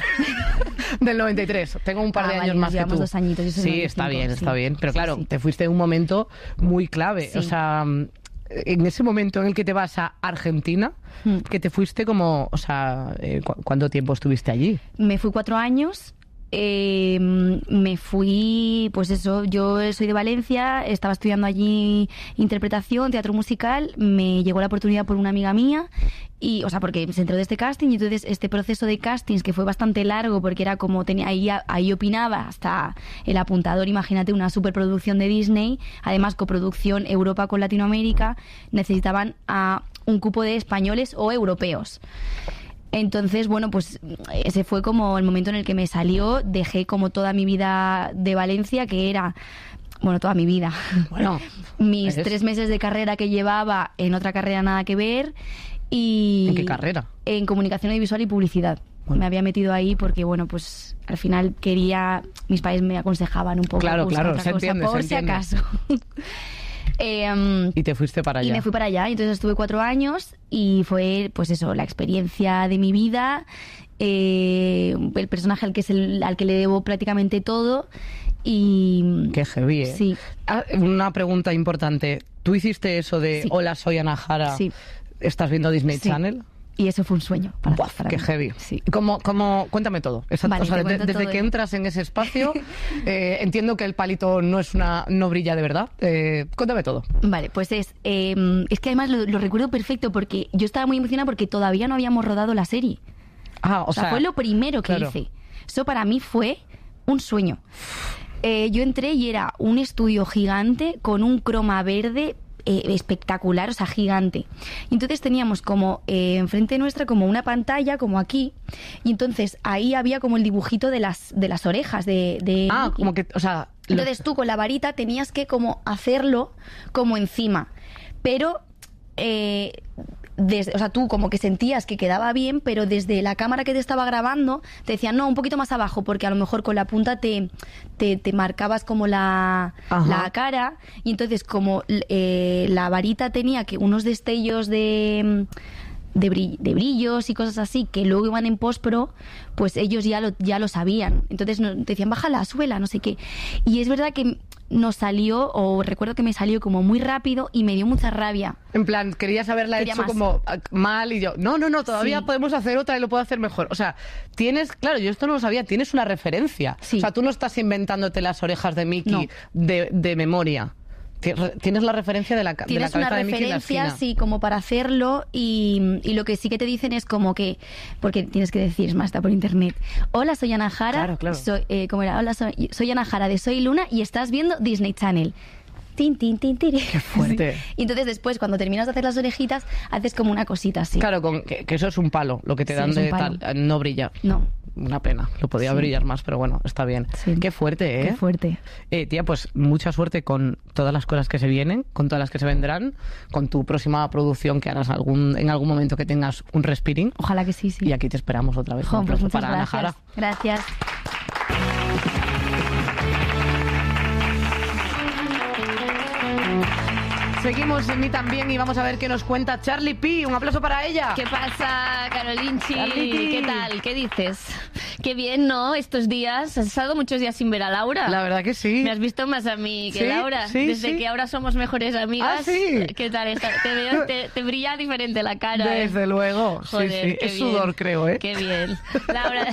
93. Tengo un par de años más que tú. 2 añitos. Yo soy sí, 95, está bien. Pero claro, te fuiste en un momento muy clave. Sí. O sea, en ese momento en el que te vas a Argentina, que te fuiste como, o sea, ¿cuánto tiempo estuviste allí? Me fui 4 años. Me fui, pues eso, yo soy de Valencia, estaba estudiando allí interpretación, teatro musical, me llegó la oportunidad por una amiga mía, y, o sea, porque se entró de este casting, y entonces este proceso de castings, que fue bastante largo, porque era como, ahí opinaba hasta el apuntador, imagínate, una superproducción de Disney, además coproducción Europa con Latinoamérica, necesitaban a un cupo de españoles o europeos. Entonces, bueno, pues ese fue como el momento en el que me salió. Dejé como toda mi vida de Valencia, que era, bueno, toda mi vida. Bueno, mis 3 meses de carrera que llevaba en otra carrera nada que ver. Y ¿en qué carrera? En comunicación audiovisual y publicidad. Bueno. Me había metido ahí porque, bueno, pues al final mis padres me aconsejaban un poco. Claro, se entiende, por si acaso. Y te fuiste para allá. Y me fui para allá, entonces estuve 4 años y fue, pues eso, la experiencia de mi vida, el personaje al que le debo prácticamente todo. Y qué heavy, ¿eh? Sí. Una pregunta importante. ¿Tú hiciste eso de hola, soy Ana Jara? Sí. ¿Estás viendo Disney Channel? Y eso fue un sueño para qué mí. Heavy. Sí. Cuéntame todo. Vale, o sea, desde todo que entras en ese espacio, entiendo que el palito no brilla de verdad. Cuéntame todo. Vale, pues es que además lo recuerdo perfecto, porque yo estaba muy emocionada porque todavía no habíamos rodado la serie. O sea, fue lo primero que hice. Eso para mí fue un sueño. Yo entré y era un estudio gigante con un croma verde espectacular, o sea, gigante. Y entonces teníamos como enfrente nuestra como una pantalla, como aquí, y entonces ahí había como el dibujito de las orejas de como que, o sea... Entonces tú con la varita tenías que como hacerlo como encima, pero... o sea, tú como que sentías que quedaba bien, pero desde la cámara que te estaba grabando te decían, no, un poquito más abajo, porque a lo mejor con la punta te marcabas como la cara, y entonces como la varita tenía que unos destellos de brillos y cosas así que luego iban en post-pro, pues ellos ya lo sabían. Entonces te decían, bájala, súbela, no sé qué. Y es verdad que nos salió, o recuerdo que me salió como muy rápido y me dio mucha rabia. En plan, querías haberla hecho más. Como mal, y yo, no, todavía podemos hacer otra y lo puedo hacer mejor. O sea, claro, yo esto no lo sabía, tienes una referencia. Sí. O sea, tú no estás inventándote las orejas de Mickey de memoria. Tienes la referencia de la cabeza de Miki en la esquina. Tienes una referencia, sí, como para hacerlo y lo que sí que te dicen es como que, porque tienes que decir, es más, está por internet. Hola, soy Ana Jara. Claro. ¿Cómo era? Hola, soy Ana Jara de Soy Luna y estás viendo Disney Channel. Tin, tin, tin, tiri. Qué fuerte. Sí. Y entonces después, cuando terminas de hacer las orejitas, haces como una cosita así. Claro, que eso es un palo, lo que te dan de tal. No brilla. No. Una pena, lo podía brillar más, pero bueno, está bien. Sí. Qué fuerte, ¿eh? Qué fuerte. Tía, pues mucha suerte con todas las cosas que se vienen, con todas las que se vendrán, con tu próxima producción que harás en algún momento que tengas un respiring. Ojalá que sí. Y aquí te esperamos otra vez. Jo, pues muchas para Ana gracias. Jara. Gracias. Seguimos en Mí También y vamos a ver qué nos cuenta Charlie P. Un aplauso para ella. ¿Qué pasa, Carolinchi? Charlie. ¿Qué tal? ¿Qué dices? Qué bien, ¿no? Estos días. Has estado muchos días sin ver a Laura. La verdad que sí. Me has visto más a mí que ¿Sí? Laura. Sí, Desde sí. que ahora somos mejores amigas. ¿Ah, sí? ¿Qué tal? Te veo, te brilla diferente la cara. Desde luego. Joder, sí. qué Es bien. sudor, creo, ¿eh? Qué bien. Laura.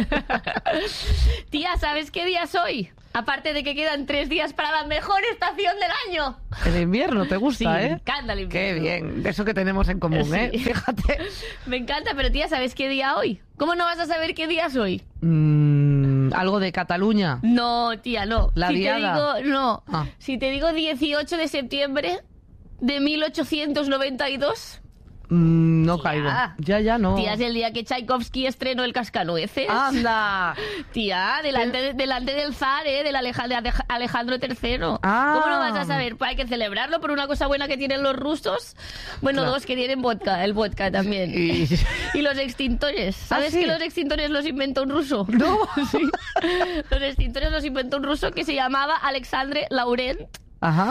Tía, ¿sabes qué día es hoy? Aparte de que quedan 3 días para la mejor estación del año. El invierno, ¿te gusta, Sí, eh? me encanta el invierno. Qué bien. Eso que tenemos en común, ¿eh? Sí. Fíjate. Me encanta, pero tía, ¿sabes qué día hoy? ¿Cómo no vas a saber qué día es hoy? Algo de Cataluña. No, tía, no. La si diada. te digo, no. Ah. Si te digo 18 de septiembre de 1892... No Tía. caigo. Ya, no. Tía, es el día que Tchaikovsky estrenó el Cascanueces. ¡Anda! Tía, delante del zar, de Alejandro III. Ah. ¿Cómo no vas a saber? Pues hay que celebrarlo por una cosa buena que tienen los rusos. Bueno, Claro. 2 que tienen vodka, el vodka también. Y los extintores. ¿Sabes sí? que los extintores los inventó un ruso? No. Sí. Los extintores los inventó un ruso que se llamaba Alexandre Laurent. Ajá.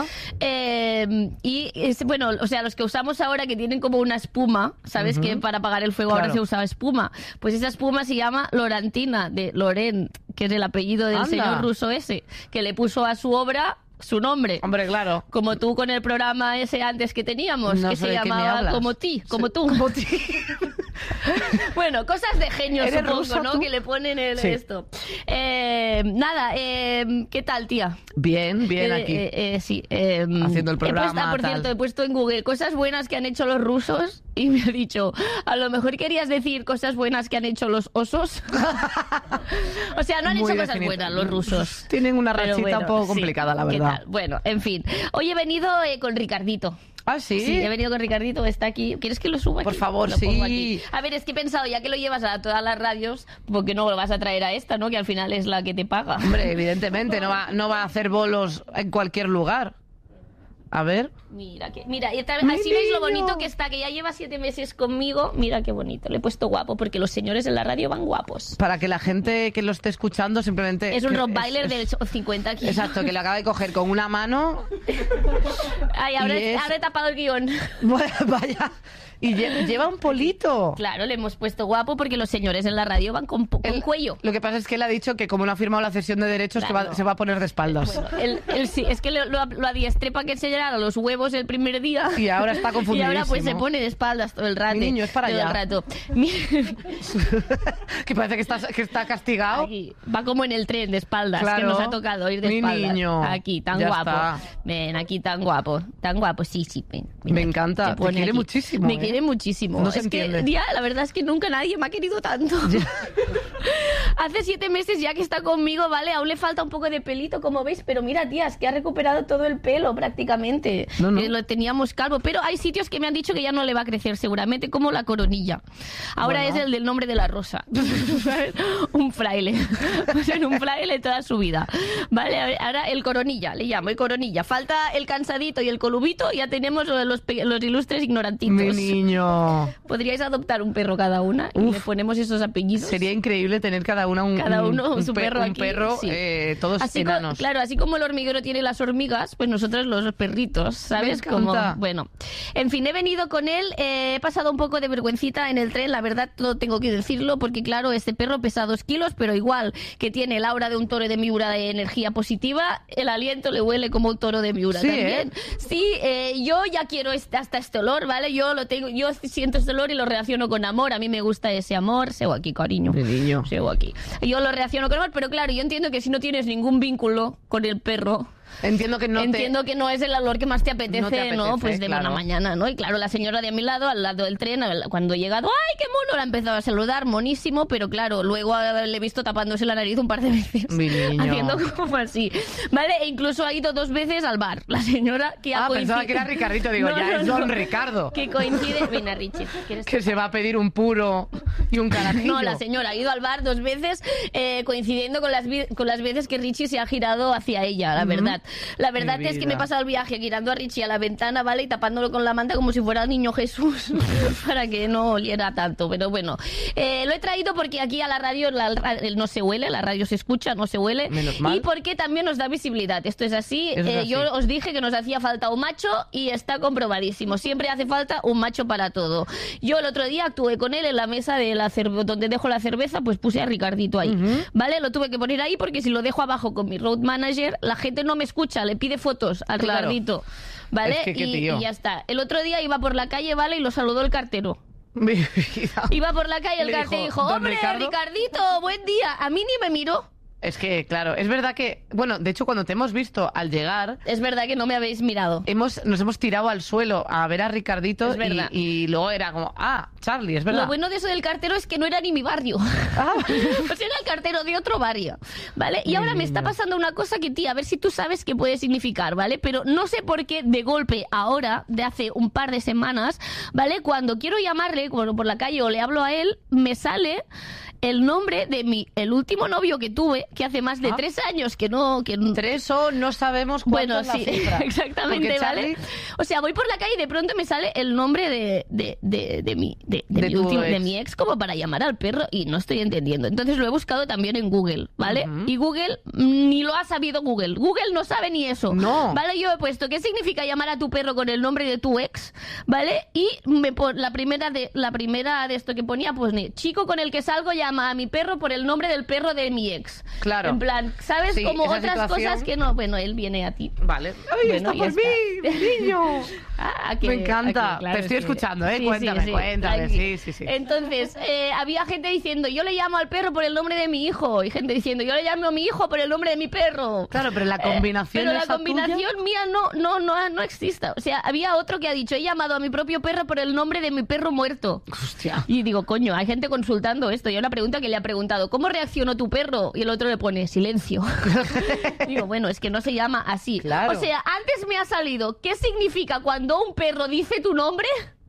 Bueno, o sea, los que usamos ahora que tienen como una espuma, ¿sabes? Que para apagar el fuego ahora Claro. se usaba espuma. Pues esa espuma se llama Lorantina, de Laurent, que es el apellido del Anda. señor ruso ese, que le puso a su obra su nombre. Hombre, claro. Como tú con el programa ese antes que teníamos, No que sé se de qué me llamaba hablas. Como ti, como tú. Como ti. Bueno, cosas de genio, ¿Eres supongo, ruso, ¿no? tú? Que le ponen Sí. esto. ¿Qué tal, tía? Bien aquí. Sí. Haciendo el programa, Por tal. cierto, he puesto en Google cosas buenas que han hecho los rusos y me ha dicho, a lo mejor querías decir cosas buenas que han hecho los osos. O sea, no han Muy hecho cosas definido. buenas los rusos. Tienen una Pero rachita bueno, un poco sí. complicada, la ¿Qué verdad. tal? Bueno, en fin. Hoy he venido con Ricardito. ¿Ah, sí? Sí, he venido con Ricardito, está aquí. ¿Quieres que lo suba aquí? Por favor, Lo pongo sí. aquí. A ver, es que he pensado, ya que lo llevas a todas las radios, porque no lo vas a traer a esta, ¿no? Que al final es la que te paga. Hombre, evidentemente, no va a hacer bolos en cualquier lugar. A ver. Mira, y ¡Mi así veis lo niño! bonito que está, que ya lleva 7 meses conmigo. Mira qué bonito, le he puesto guapo, porque los señores en la radio van guapos. Para que la gente que lo esté escuchando simplemente... Es un que- Rottweiler de 50 kilos. Exacto, que lo acaba de coger con una mano. Ay, ahora, Y es- ahora he tapado el guión. Vaya. Y lleva un polito. Claro, le hemos puesto guapo porque los señores en la radio van con cuello. Lo que pasa es que él ha dicho que como no ha firmado la cesión de derechos, Claro. que se va a poner de espaldas. Él sí, es que lo adiestré para que enseñara los huevos el primer día. Y ahora está Y confundidísimo. ahora pues se pone de espaldas todo el rato. Mi niño, es para todo allá. el rato. Que parece que está castigado. Aquí, va como en el tren de espaldas, Claro. que nos ha tocado ir de Mi espaldas. niño. Aquí, tan Ya guapo. está. Ven, aquí tan guapo. Tan guapo, sí, ven. Mira, Me encanta, te pone quiere aquí. muchísimo. Me quiere muchísimo. No se es entiende. que, ya, la verdad es que nunca nadie me ha querido tanto. Hace 7 meses ya que está conmigo, ¿vale? Aún le falta un poco de pelito, como veis, pero mira, tía, es que ha recuperado todo el pelo prácticamente. No. Lo teníamos calvo, pero hay sitios que me han dicho que ya no le va a crecer seguramente, como la coronilla. Ahora Bueno. es el del nombre de la rosa. ¿Sabes? Un fraile. Va a ser un fraile toda su vida. Vale, ahora el coronilla, le llamo, el coronilla. Falta el cansadito y el colubito, ya tenemos los ilustres ignorantitos. Mi niño. ¿Podríais adoptar un perro cada una y le ponemos esos apellidos? Sería increíble tener cada una su perro aquí. Sí. Todos Así enanos. claro, así como el hormiguero tiene las hormigas, pues nosotros los perritos, ¿sabes? Me encanta. Bueno, en fin, he venido con él, he pasado un poco de vergüencita en el tren, la verdad, todo tengo que decirlo, porque claro, este perro pesa 2 kilos, pero igual que tiene el aura de un toro de Miura de energía positiva, el aliento le huele como un toro de Miura Sí, también. Sí, yo ya quiero hasta este olor, ¿vale? Yo siento este olor y lo reacciono con amor, a mí me gusta ese amor, sego aquí, cariño. Mi niño. Sego aquí. Yo lo reacciono con amor, pero claro, yo entiendo que si no tienes ningún vínculo con el perro, Entiendo que no es el olor que más te apetece, No te apetece, pues de claro. una mañana, ¿no? Y claro, la señora de a mi lado, al lado del tren, cuando he llegado, ¡ay, qué mono! La ha empezado a saludar, monísimo, pero claro, luego le he visto tapándose la nariz un par de veces. Mi niño. Haciendo como así. ¿Vale? E incluso ha ido 2 veces al bar. La señora que ha pensaba que era Ricardito, digo, es don Ricardo. Que coincide... Venga, Richie, ¿quieres que se va a pedir un puro y un carajillo. No, la señora ha ido al bar 2 veces, coincidiendo con las veces que Richie se ha girado hacia ella, la verdad. La verdad es que me he pasado el viaje girando a Richie a la ventana, ¿vale? Y tapándolo con la manta como si fuera el niño Jesús, para que no oliera tanto. Pero bueno, lo he traído porque aquí a la radio no se huele, la radio se escucha, no se huele. Menos mal. Y porque también nos da visibilidad. Esto es así. Eso es así. Yo os dije que nos hacía falta un macho y está comprobadísimo. Siempre hace falta un macho para todo. Yo el otro día actué con él en la mesa de donde dejo la cerveza, pues puse a Ricardito ahí. ¿Vale? Lo tuve que poner ahí porque si lo dejo abajo con mi road manager, la gente no me escucha, le pide fotos al Ricardito. ¿Vale? Es que, y ya está. El otro día iba por la calle, ¿vale? Y lo saludó el cartero. Iba por la calle el cartero y dijo, ¡hombre, Ricardito, buen día! A mí ni me miró. Es que, claro, es verdad que... Bueno, de hecho, cuando te hemos visto al llegar... Es verdad que no me habéis mirado. Nos hemos tirado al suelo a ver a Ricardito y luego era como... Ah, Charlie, es verdad. Lo bueno de eso del cartero es que no era ni mi barrio. Pues era el cartero de otro barrio, ¿vale? Y ahora me está pasando una cosa que, tía, a ver si tú sabes qué puede significar, ¿vale? Pero no sé por qué, de golpe, ahora, de hace un par de semanas, ¿vale? Cuando quiero llamarle, bueno, por la calle o le hablo a él, me sale... el nombre de el último novio que tuve, que hace más de 3 años que no... 3 o no sabemos cuánto es la cifra. Exactamente, Porque ¿vale? Charlie... O sea, voy por la calle y de pronto me sale el nombre de mi ex como para llamar al perro y no estoy entendiendo. Entonces lo he buscado también en Google, ¿vale? Y Google ni lo ha sabido Google. Google no sabe ni eso. No. ¿Vale? Yo he puesto ¿qué significa llamar a tu perro con el nombre de tu ex? ¿Vale? Y la primera de esto que ponía, pues chico con el que salgo llama a mi perro por el nombre del perro de mi ex. Claro. En plan, ¿sabes? Sí, como esa otras situación... cosas que no... Bueno, él viene a ti. Vale. ¡Ay, bueno, está por mí, niño! Me encanta. Claro, te estoy escuchando, ¿eh? Sí, cuéntame. Sí. Entonces, había gente diciendo, yo le llamo al perro por el nombre de mi hijo. Y gente diciendo, yo le llamo a mi hijo por el nombre de mi perro. Claro, pero la combinación pero la combinación tuya... mía no existe. O sea, había otro que ha dicho, he llamado a mi propio perro por el nombre de mi perro muerto. Hostia. Y digo, coño, hay gente consultando esto. Yo la pregunta que le ha preguntado, ¿cómo reaccionó tu perro? Y el otro le pone, silencio. Digo, bueno, es que no se llama así. Claro. O sea, antes me ha salido, ¿qué significa cuando un perro dice tu nombre?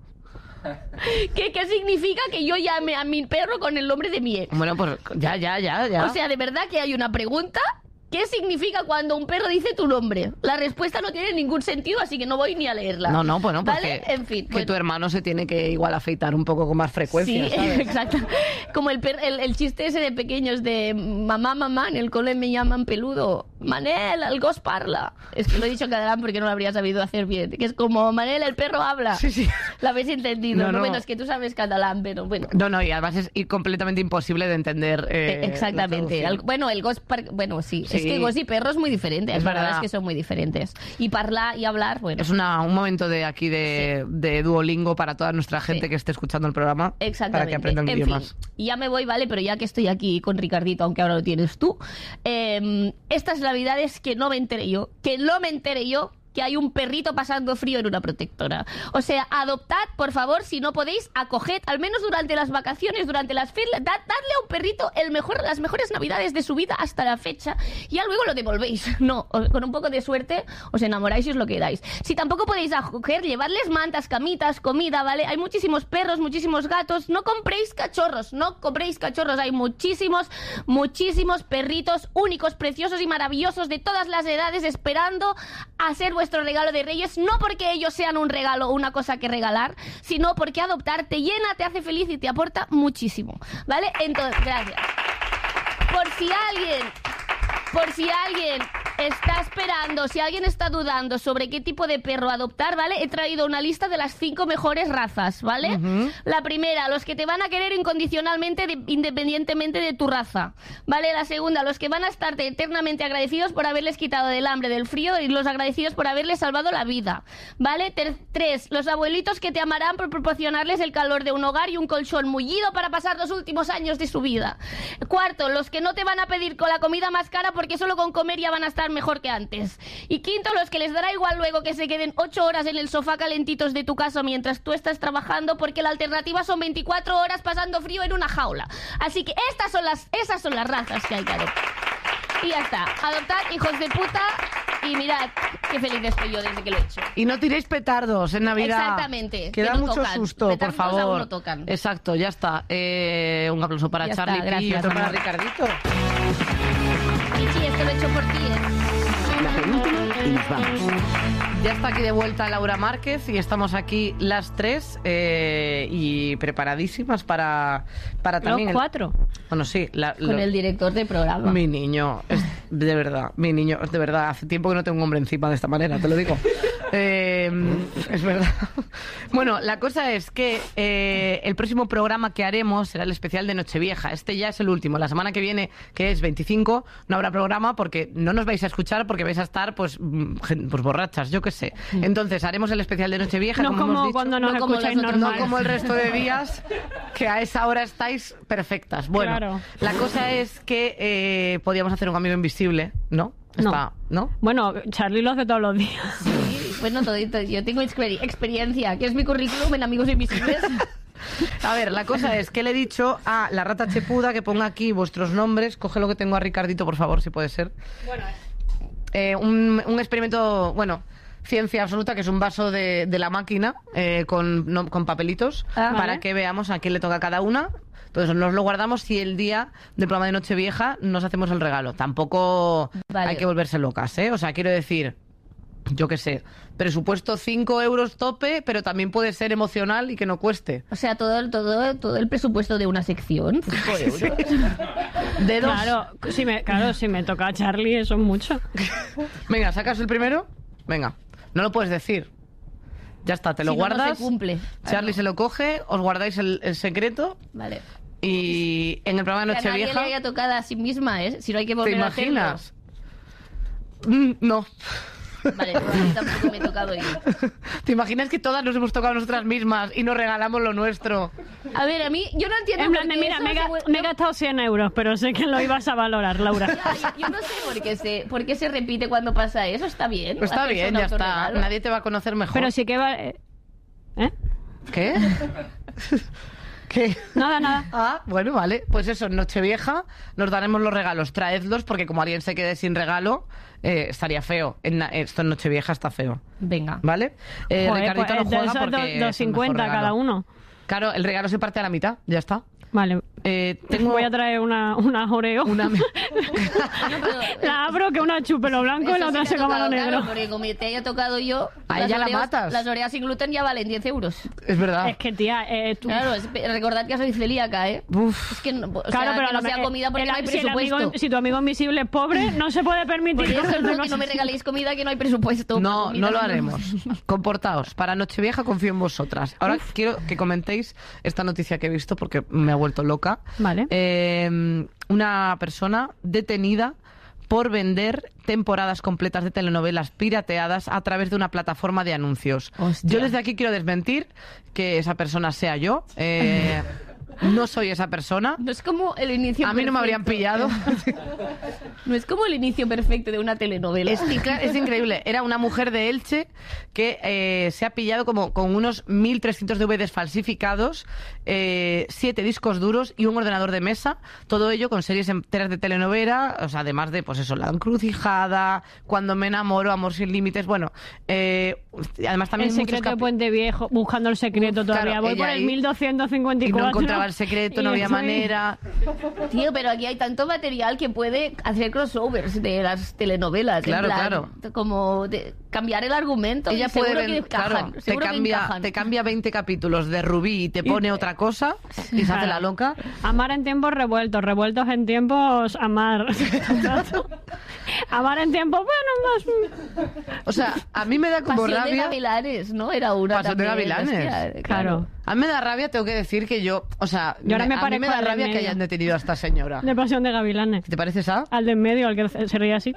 ¿Qué significa que yo llame a mi perro con el nombre de mi ex? Bueno, pues ya. O sea, de verdad que hay una pregunta. ¿Qué significa cuando un perro dice tu nombre? La respuesta no tiene ningún sentido, así que no voy ni a leerla. No, bueno, ¿vale? porque en fin, que tu hermano se tiene que igual afeitar un poco con más frecuencia, sí, ¿sabes? Exacto. Como el chiste ese de pequeños de mamá, en el cole me llaman peludo. Manel, el gos parla. Es que lo he dicho en catalán porque no lo habría sabido hacer bien. Que es como, Manel, el perro habla. Sí. ¿Lo habéis entendido? No. Bueno, es que tú sabes catalán, pero bueno. No, y además es completamente imposible de entender. Exactamente. El gos... Bueno, sí. Es que gos y perro es muy diferente. Es la verdad verdad. es que son muy diferentes. Y parlar y hablar, bueno. Es un momento de aquí de Duolingo para toda nuestra gente que esté escuchando el programa. Exactamente. Para que aprendan idiomas. Fin, y ya me voy, ¿vale? Pero ya que estoy aquí con Ricardito, aunque ahora lo tienes tú, estas navidades que no me enteré yo, que hay un perrito pasando frío en una protectora. O sea, adoptad, por favor, si no podéis, acoged, al menos durante las vacaciones, durante las fiestas, dadle a un perrito las mejores navidades de su vida hasta la fecha, y ya luego lo devolvéis. No, con un poco de suerte os enamoráis y os lo quedáis. Si tampoco podéis acoger, llevarles mantas, camitas, comida, ¿vale? Hay muchísimos perros, muchísimos gatos. No compréis cachorros. Hay muchísimos perritos únicos, preciosos y maravillosos de todas las edades esperando a ser vuestro regalo de Reyes, no porque ellos sean un regalo o una cosa que regalar, sino porque adoptar te llena, te hace feliz y te aporta muchísimo, ¿vale? Entonces, gracias. Por si alguien está esperando, si alguien está dudando sobre qué tipo de perro adoptar, ¿vale? He traído una lista de las 5 mejores razas, ¿vale? La primera, los que te van a querer incondicionalmente, independientemente de tu raza, ¿vale? La segunda, los que van a estarte eternamente agradecidos por haberles quitado del hambre, del frío, y los agradecidos por haberles salvado la vida, ¿vale? 3, los abuelitos que te amarán por proporcionarles el calor de un hogar y un colchón mullido para pasar los últimos años de su vida. 4, los que no te van a pedir con la comida más cara porque solo con comer ya van a estar estar mejor que antes. Y quinto, los que les dará igual luego que se queden 8 horas en el sofá calentitos de tu casa mientras tú estás trabajando, porque la alternativa son 24 horas pasando frío en una jaula. Así que esas son las razas que hay que adoptar. Y ya está. Adoptad, hijos de puta, y mirad qué feliz estoy yo desde que lo he hecho. Y no tiréis petardos en Navidad. Exactamente. Que da no mucho tocan. susto, Petardos por favor. aún no tocan. Exacto, ya está. Un aplauso para Ya Charlie está, P y gracias, otro para amor. Ricardito. Pichi, esto lo he hecho por ti, La penúltima y nos vamos. Ya está aquí de vuelta Laura Márquez y estamos aquí las tres y preparadísimas para también... Los 4. Bueno, sí. Con el director de programa. Mi niño, de verdad, hace tiempo que no tengo un hombre encima de esta manera, te lo digo. Es verdad. Bueno, la cosa es que el próximo programa que haremos será el especial de Nochevieja. Este ya es el último. La semana que viene, que es 25, no habrá programa porque no nos vais a escuchar porque vais a estar pues borrachas, yo qué sé. Entonces haremos el especial de Nochevieja. No como como hemos dicho. cuando nos escucháis normal. No como el resto de días, que a esa hora estáis perfectas. Bueno, Claro. la cosa es que podíamos hacer un amigo invisible, ¿no? ¿No? Bueno, Charlie lo hace todos los días. Sí, bueno, todito. Yo tengo experiencia, que es mi currículum en Amigos Invisibles. A ver, la cosa es que le he dicho a la rata chepuda que ponga aquí vuestros nombres. Coge lo que tengo a Ricardito, por favor, si puede ser. Bueno, un experimento, ciencia absoluta, que es un vaso de la máquina con papelitos para vale. que veamos a quién le toca a cada una. Entonces nos lo guardamos y el día del programa de Nochevieja nos hacemos el regalo. Tampoco hay que volverse locas, ¿eh? O sea, quiero decir, yo qué sé, presupuesto 5 euros tope, pero también puede ser emocional y que no cueste. O sea, todo el presupuesto de una sección, 5 euros. De dos. Claro, si me toca a Charlie, eso es mucho. Venga, ¿sacas el primero? Venga, no lo puedes decir. Ya está, te lo Si no, guardas. no se cumple. Charlie se lo coge, os guardáis el secreto. Vale. Y en el programa de Que a nadie Nochevieja... le haya tocado a sí misma, ¿eh? Si no hay que ¿Te volver a hacerlo. imaginas? No. Vale, pues a mí tampoco me he tocado yo. ¿Te imaginas que todas nos hemos tocado a nosotras mismas y nos regalamos lo nuestro? A ver, a mí, yo no entiendo En plan por de, qué mira, eso me he gastado 100 euros, pero sé que lo ibas a valorar, Laura. Yo no sé por qué se repite cuando pasa eso. Está bien. Pues está hacerse bien, un ya está. autorregalo. Nadie te va a conocer mejor. Pero sí que va... ¿Qué? ¿Qué? Nada. Ah, bueno, vale. Pues eso, en Nochevieja nos daremos los regalos. Traedlos porque como alguien se quede sin regalo, estaría feo. Esto en Nochevieja está feo. Venga. ¿Vale? Ricardito pues, no juega esos porque es el 2,50 mejor regalo. cada uno. Claro, el regalo se parte a la mitad, ya está. Vale. Voy a traer una Oreo. La abro, que una chupelo blanco y la otra se coma lo negro. Claro, porque como te haya tocado yo, A ella la matas. Las Oreas sin gluten ya valen 10 euros. Es verdad. Es que, tía, Claro, recordad que soy celíaca, ¿eh? Es que, Claro, pero que no sea comida porque no hay si presupuesto. si tu amigo invisible es pobre, no se puede permitir. Por eso no, que no me regaléis comida que no hay presupuesto. No lo haremos. Comportaos. Para Nochevieja confío en vosotras. Ahora quiero que comentéis esta noticia que he visto porque me ha vuelto loca. Vale. Una persona detenida por vender temporadas completas de telenovelas pirateadas a través de una plataforma de anuncios. Hostia. Yo desde aquí quiero desmentir que esa persona sea yo. No soy esa persona. No es como el inicio A mí no me habrían pillado. No es como el inicio perfecto de una telenovela. Es increíble. Era una mujer de Elche que se ha pillado como con unos 1.300 DVDs falsificados, 7 discos duros y un ordenador de mesa. Todo ello con series enteras de telenovela, o sea, además de, pues eso, La Encrucijada, Cuando me enamoro, Amor sin límites. Bueno, además también El secreto de Puente Viejo, buscando el secreto todavía. claro, Voy ella por el ahí, 1254. y no encontraba el secreto, no Y había estoy- manera. Tío, pero aquí hay tanto material que puede hacer crossovers de las telenovelas. Claro, en plan, claro. Como cambiar el argumento. Ella y seguro puede que ver, encajan, claro, te seguro que encajan. cambia 20 capítulos de Rubí y te pone otra cosa y se hace la loca. Amar en tiempos revueltos, revueltos en tiempos amar. Amar en tiempos, bueno, más... O sea, a mí me da como Pasión de rabia. Gavilanes, ¿no? Era una Pasión de también, Gavilanes. hostia, Claro. A mí me da rabia, tengo que decir que yo, o sea, Yo ahora me a mí parezco me da al del rabia que medio. hayan detenido a esta señora. De Pasión de Gavilanes. ¿Te pareces a? Al de en medio, al que se ríe así.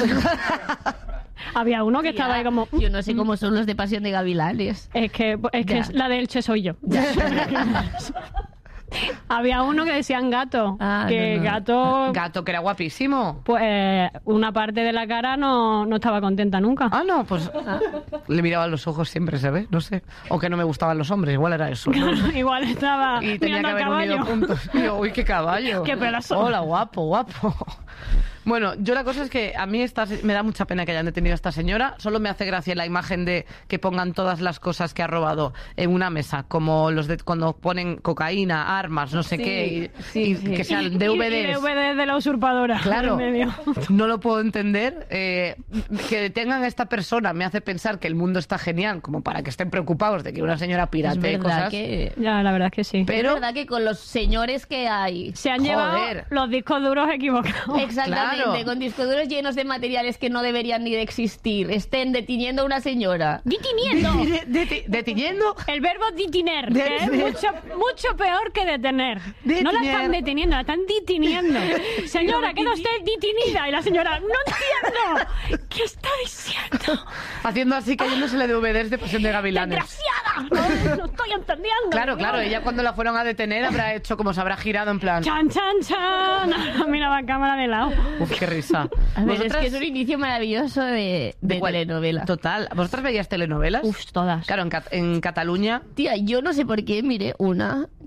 Había uno que estaba ahí como... Yo no sé cómo son los de Pasión de Gavilanes. Es que Ya. la de Elche soy yo. Había uno que decían Gato. Gato, que era guapísimo. Pues una parte de la cara no estaba contenta nunca. Ah, no, pues le miraba los ojos siempre, se ve, no sé. O que no me gustaban los hombres, igual era eso, ¿no? Igual estaba y tenía que mirando haber unido puntos. Y yo, uy, qué caballo. Qué pelazo. Hola, guapo. Bueno, yo la cosa es que a mí me da mucha pena que hayan detenido a esta señora. Solo me hace gracia la imagen de que pongan todas las cosas que ha robado en una mesa, como los de cuando ponen cocaína, armas, no sé qué, y que sean DVDs. Y DVDs de la usurpadora. Claro, no lo puedo entender. Que detengan a esta persona me hace pensar que el mundo está genial, como para que estén preocupados de que una señora piratee cosas. Ya, la verdad es que sí. Pero es verdad que con los señores que hay... Se han llevado los discos duros equivocados. Exactamente. Con discos duros llenos de materiales que no deberían ni de existir. Estén deteniendo a una señora. ¡Detiniendo! ¿Deteniendo? El verbo detiner, que es mucho peor que detener. No la están deteniendo, la están detiniendo. Señora, que no esté detenida. Y la señora, no entiendo. ¿Qué está diciendo? Haciendo así, cayéndosele DVDs de Pasión de Gavilanes. ¡Desgraciada! No estoy entendiendo. Claro, ella cuando la fueron a detener habrá hecho como se habrá girado en plan... ¡Chan, chan, chan! Miraba cámara de lado. Uf, qué risa. A ver, es que es un inicio maravilloso de telenovela. Total. ¿Vosotras veías telenovelas? Uf, todas. Claro, en Cataluña... Tía, yo no sé por qué miré una